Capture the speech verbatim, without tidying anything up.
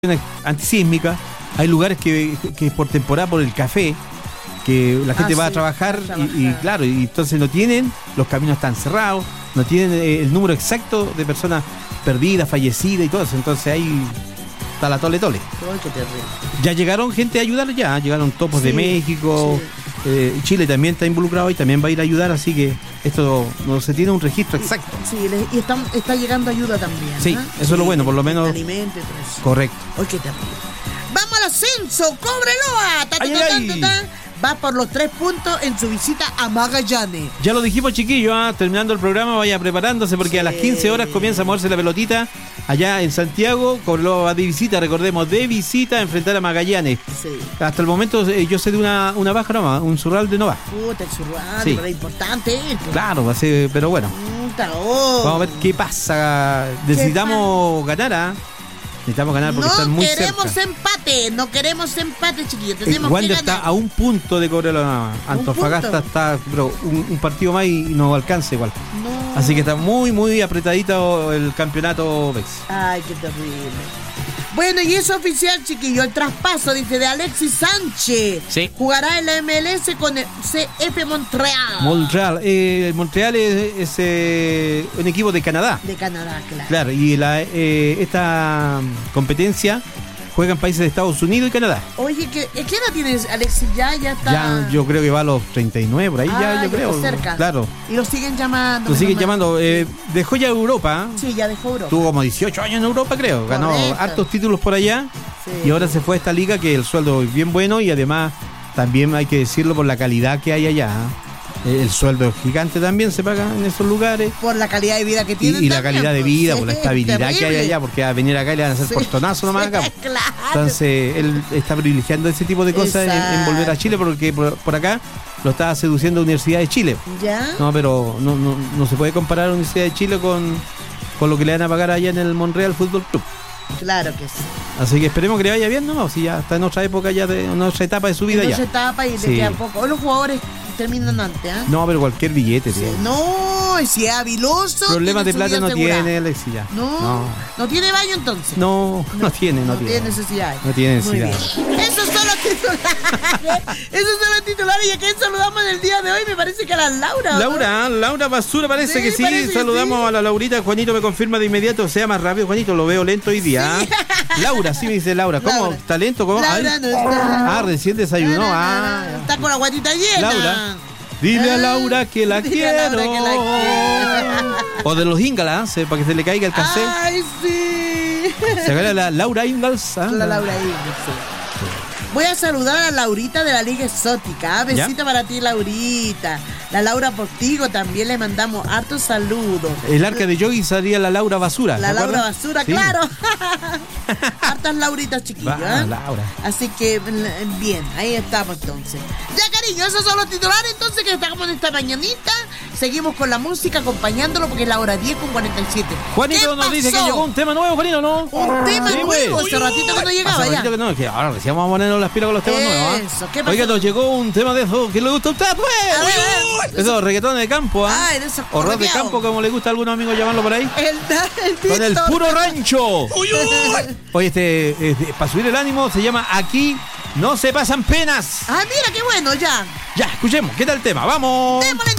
antisísmica, hay lugares que, que por temporada, por el café, que la gente ah, va, sí, a trabajar, va a trabajar y, y claro, y entonces no tienen, los caminos están cerrados, no tienen el número exacto de personas perdidas, fallecidas y todo eso, entonces ahí está la tole tole. Oh, qué terrible. Ya llegaron gente a ayudar, ya llegaron topos sí, de México, sí. eh, Chile también está involucrado y también va a ir a ayudar, así que esto no se tiene un registro exacto. Sí, y está, está llegando ayuda también. Sí, ¿no? Eso sí, es lo bueno, por lo menos. Alimente, tres. Correcto. Oh, qué terrible. Vamos al ascenso, cóbrelo. Ta, ta, ay, ta, ay. ta, ta, ta. Va por los tres puntos en su visita a Magallanes. Ya lo dijimos, chiquillos, ¿eh? Terminando el programa, vaya preparándose porque sí. a las quince horas comienza a moverse la pelotita allá en Santiago. Cobreloa va de visita, recordemos, de visita a enfrentar a Magallanes. Sí. Hasta el momento eh, yo sé de una, una baja nomás, un Zurral de Nova. Puta, el Zurral, sí. pero es importante. Pues. Claro, va a ser, pero bueno. Puta, oh. Vamos a ver qué pasa. Necesitamos ¿Qué ganar, ¿eh? Necesitamos ganar porque no están muy cerca. No queremos empate, no queremos empate, chiquillos. Tenemos Igual que está ganar. a un punto de Cobreloa. Antofagasta está pero un, un partido más y no alcanza igual. No. Así que está muy, muy apretadito el campeonato Vex. Ay, qué terrible. Bueno, y es oficial, chiquillo, el traspaso, dice, de Alexis Sánchez. Sí. Jugará en la M L S con el C F Montreal. Montreal. Eh, Montreal es, es eh, un equipo de Canadá. De Canadá, claro. Claro, y la, eh, esta competencia juega en países de Estados Unidos y Canadá. Oye, ¿qué, ¿qué edad tienes, Alexis? Ya, ya está. Ya, yo creo que va a los treinta y nueve, por ahí ah, ya, yo ya creo. Está cerca. Claro. Y lo siguen llamando. Lo siguen llamando. Eh, dejó ya Europa. Sí, ya dejó Europa. Tuvo como dieciocho años en Europa, creo. Ganó Correcto. hartos títulos por allá. Sí. Y ahora se fue a esta liga que el sueldo es bien bueno y además también hay que decirlo por la calidad que hay allá. El sueldo es gigante también, se paga en esos lugares. Por la calidad de vida que tienen. Y, y también, la calidad de vida, pues, por la sí, estabilidad terrible. que hay allá, porque a venir acá le van a hacer sí. portonazo nomás acá. Claro. Entonces él está privilegiando ese tipo de cosas en, en volver a Chile, porque por, por acá lo está seduciendo Universidad de Chile. ¿Ya? No, pero no, no, no se puede comparar la Universidad de Chile con, con lo que le van a pagar allá en el Montreal Fútbol Club. Claro que sí. Así que esperemos que le vaya bien, ¿no? Si ya está en otra época, ya de, en otra etapa de su vida en ya. En otra etapa y sí. le queda poco. Hoy los jugadores terminan antes, ¿eh? No, pero cualquier billete, tío. Sí. No, si es habiloso. Problemas de plata no asegurada. tiene, Alexis, ya. No, no, no tiene baño entonces. No, no, no tiene, no, no tiene. tiene necesidad. No tiene necesidad. Esos son los titulares. Esos son los titulares. ¿Y a quién saludamos en el día de hoy? Me parece que a la Laura. Laura, ¿no? Laura Basura parece sí, que sí. Parece saludamos que sí. a la Laurita. Juanito me confirma de inmediato. Sea más rápido, Juanito. Lo veo lento hoy día. Sí. Laura, sí me dice Laura. ¿Cómo? Laura. ¿Está lento? ¿Cómo? Laura no está. Ah, recién desayunó. No, no, no, ah. no. Está con la guatita llena. Laura. Dile a Laura que la Dile quiero. A Laura que la quiero. O de los Ingalls, ¿eh? Para que se le caiga el cassette. Ay, sí. Se agarra la Laura Ingalls. ¿eh? La Laura Ingalls, sí. Voy a saludar a Laurita de la Liga Exótica. Besito ¿Ya? Para ti, Laurita. La Laura Postigo también le mandamos hartos saludos. El arca de Yogi sería la Laura Basura. La Laura Basura, sí. Claro. Hartas Lauritas chiquillas. Va, Laura. Así que, bien, ahí estamos entonces. Ya, cariño, esos son los titulares entonces que estamos en esta mañanita. Seguimos con la música acompañándolo porque es la hora diez con cuarenta y siete. Juanito nos dice que llegó un tema nuevo, Juanito, ¿no? Un tema sí, nuevo, hace ratito que no llegaba hace ya. Que no, es que ahora recién vamos a ponernos las pilas con los temas eso, nuevos. Eso, ¿qué pasó? Oiga, nos llegó un tema de eso que le gusta a usted, pues. A ver, a ver. Esos reggaetones de campo, ¿ah? ¿eh? Ah, o rock de campo, como le gusta a algunos amigos llamarlo por ahí. El, el con el puro rancho. Uy, uy. Oye, este, este, para subir el ánimo, se llama Aquí no se pasan penas. Ah, mira, qué bueno, ya. Ya, escuchemos, ¿qué tal el tema? ¡Vamos! Démosle